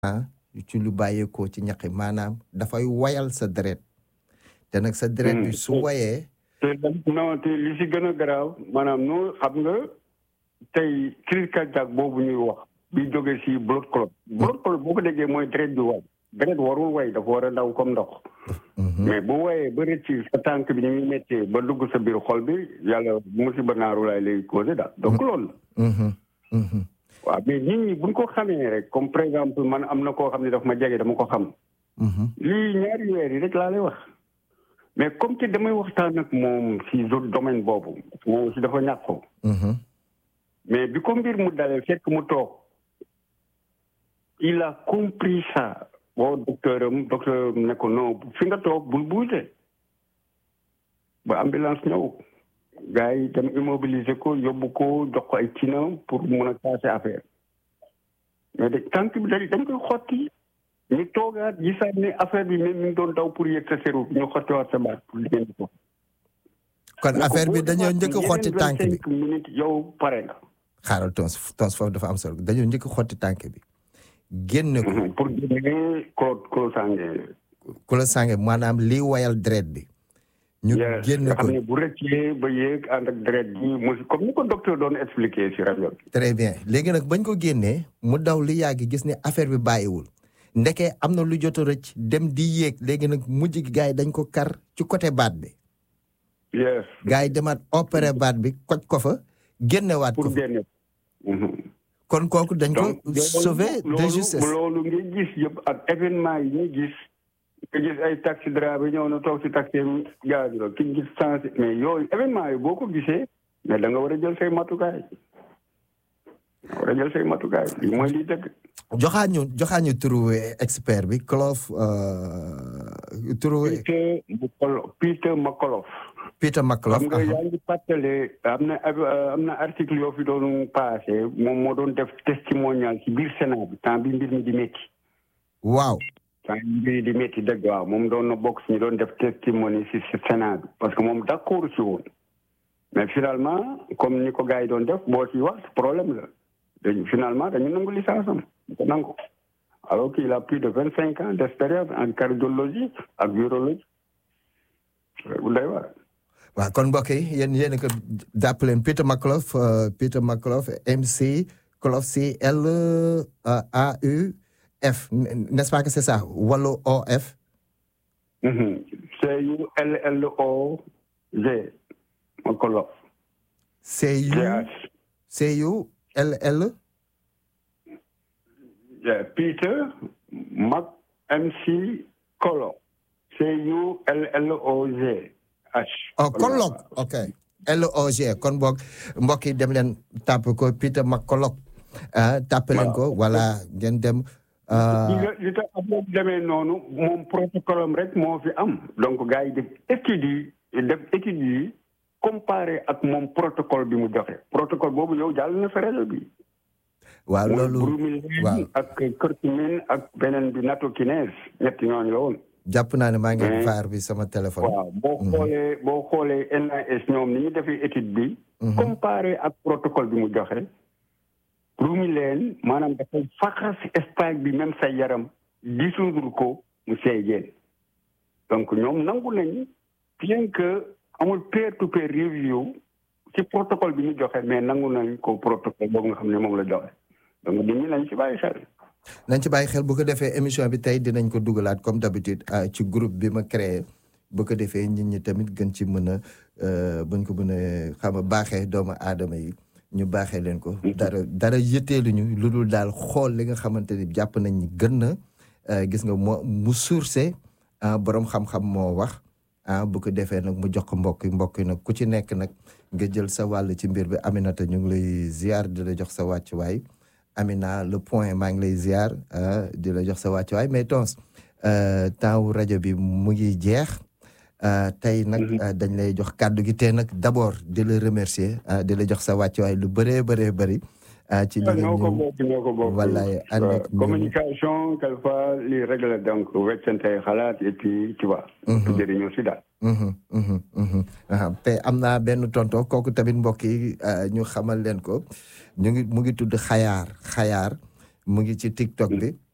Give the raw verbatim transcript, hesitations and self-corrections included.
ci lu bàyyeekoo ci ñaqi maanaam dafay wayal sa deret te nag sa deret bi su wayee te non te li si gën a garaaw maanaam nu xam nga tey crise cardiaque boobu ñuy wax bi jógee si blood clot blood clot boo ko déggee mooy deret bi way deret warul way dafa war a daw comme ndox mais bu wayee ba rëcc sa tànk bi ni muy méttee ba dugg sa biir xol bi yàlla musiba naaru laay lay causé daal donc loolu la waaw mais nit ñi buñ ko xamee rek comme par exemple man am na koo xam ne daf ma jege dama ko xam lii ñaari weer yi rek laa lay wax mais comme que damay waxtaan ak moom si domaine boobu moom si dafa ñàkk ko mais bi ko mbir mu dalee fekk mu toog il a compris ça boo docteur am docteur ne ko non fi nga toog bul bouger ba ambulance ñëw gars yi dem immobiliser ko yóbbu ko jox ko ay tina pour mun a casser affaire mais de tànk bi dañ dañ koy xotti ñu toogaat gisaat ne affaire bi même mi ngi doon daw pour yëg sa seru ñu xottiwaat sa baat pour liggéey ko. kon affaire bi dañoo njëkk xotti tànk bi cinq minutes yow pare nga. xaaral tons tons foofu dafa am solo dañoo njëkk xotti tànk bi génne ko. pour génne colo colo sange. colo sange maanaam liy wayal deret bi. ñu génne ko xam ne bu rëccee ba yéeg ànd ak deret bi mu comme ni ko docteur doon expliqué si rajo bi. très bien léegi nag bañ ko génnee mu daw li yàgg gis ne affaire bi bàyyiwul ndeke am na lu jot a rëcc dem di yéeg léegi nag mujj gi gars yi dañ ko kar ci côté baat bi. yes gars yi demaat opéré baat bi koj ko fa génnewaat ko pour fa. génne. kon kooku dañ ko sauver de justesse. loolu ngay gis yëpp ak événement yi ñuy gis. nga gis ay taxi driver ñëw na toog ci taxi am gaz la ki gis sens mais yooyu événement yi boo ko gisee mais da nga war a jël say matukaay war a jël say matukaay li mooy liy dëgg. joxaa ñu joxaa ñu turu expert bi Kolof turu. Peter Peter McCullough. Peter McCullough. xam nga yaa ngi fàttale am na am na article yoo fi doon passé moom moo doon def testimonial ci biir Sénat bi temps bi mbir mi di métti. waaw. temps bi di métti dëgg waaw moom doon na bokk si ñu doon def testimony si si Sénat bi parce que moom d'accord si woon mais finalement comme ni ko gars yi doon def boo ci wax problème la dañu finalement dañu nangu licence am ko nangu alors qu'il a plus de vingt cinq ans d'expérience en cardiologie ak urologie bu day war. waaw kon mbokk yi yéen yéen a ko jàpp leen Peter McCullough Peter McCullough M C Clough C L A U F, n'est-ce pas que c'est ça? Wallo O F? Mm-hmm. C U L L O G. McCullough. C U C U L L Yeah, Peter Mac M C Colo. C U L L O G H. Oh, Colo. Ok. L O G. Kon boog mbokk yi dem leen tàpp ko Peter McCullough. ah tàpp leen ko voilà ngeen dem. li tax am na demee noonu moom protocole am rek moo fi am donc gars yi def études yi def études yi comparé ak moom protocole bi mu joxe protocole boobu yow jàll na sa rajo bi. waaw loolu waaw ak curcumine ak beneen bi nattokinase ñetti ñooñu la woon. jàpp naa ne maa ngi vaar bi sama téléphone. waaw boo xoolee boo xoolee N I S ñoom ni ñu defee étude bi. comparé ak protocole bi mu joxe. ruumi leen maanaam dafay faxas espace bi même sa yaram dissoudre ko mu seey génn donc ñoom nangu nañ bien que amul peer to peer review ci protocole bi ñu joxe mais nangu nañ ko protocole boobu nga xam ne moom la joxe donc nit ñi nañ ci bàyyi xel. nañ ci bàyyi xel bu ko defee émission bi tey dinañ ko dugalaat comme d'habitude ci groupe bi ma créé bu ko defee nit ñi tamit gën ci mën a buñ ko mën a xam a baaxee doomu aadama yi. ñu baaxee leen ko dara dara yëtteeluñu lu dul daal xool li nga xamante ni jàpp nañ ni gën na gis nga moo mu sourcé borom xam-xam moo wax bu ko defee nag mu jox ko mbokk yi mbokk yi nag ku ci nekk nag nga jël sa wàll ci mbir bi Aminata ñu ngi lay ziar di la jox sa wàccuwaay Amina le point maa ngi lay ziar di la jox sa wàccuwaay mais tons temps wu rajo bi mu ngi jeex. tey nag dañ lay jox kàddu gi tey nag d'abord di la remercier di la jox sa wàccuwaay lu bëree bëree bëri. ci li nga ñëw ñoo ko bokk wallaay ànd ak communication quelquefois li règle donc weccante xalaat et puis tu vois. jëriñoo si daal. te am naa benn tonto kooku tamit mbokk yi ñu xamal leen ko ñu ngi mu ngi tudd xayaar xayaar mu ngi ci TikTok bi.